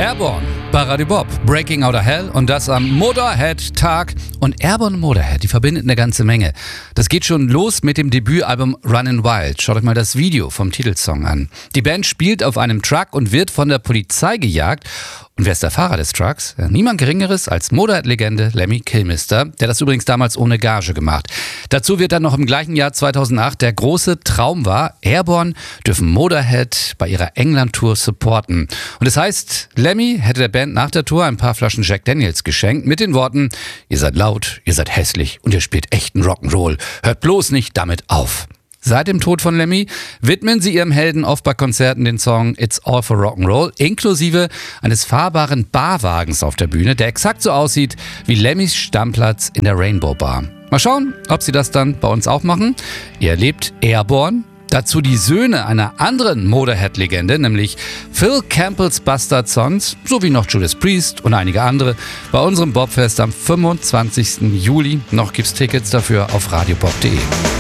Airborne bei Radio Bob, Breaking Out of Hell und das am Motorhead-Tag. Und Airborne und Motorhead, die verbindet eine ganze Menge. Das geht schon los mit dem Debütalbum Runnin' Wild. Schaut euch mal das Video vom Titelsong an. Die Band spielt auf einem Truck und wird von der Polizei gejagt. Und wer ist der Fahrer des Trucks? Ja, niemand Geringeres als Motorhead-Legende Lemmy Kilmister, der das übrigens damals ohne Gage gemacht. Dazu wird dann noch im gleichen Jahr 2008 der große Traum wahr. Airborne dürfen Motorhead bei ihrer England-Tour supporten. Und das heißt, Lemmy hätte der Band nach der Tour ein paar Flaschen Jack Daniels geschenkt mit den Worten: Ihr seid laut, ihr seid hässlich und ihr spielt echten Rock'n'Roll. Hört bloß nicht damit auf. Seit dem Tod von Lemmy widmen sie ihrem Helden oft bei Konzerten den Song It's All for Rock'n'Roll, inklusive eines fahrbaren Barwagens auf der Bühne, der exakt so aussieht wie Lemmys Stammplatz in der Rainbow Bar. Mal schauen, ob sie das dann bei uns auch machen. Ihr erlebt Airborne, dazu die Söhne einer anderen Motorhead-Legende, nämlich Phil Campbells Bastard Sons, sowie noch Judas Priest und einige andere bei unserem Bobfest am 25. Juli. Noch gibt's Tickets dafür auf radiobob.de.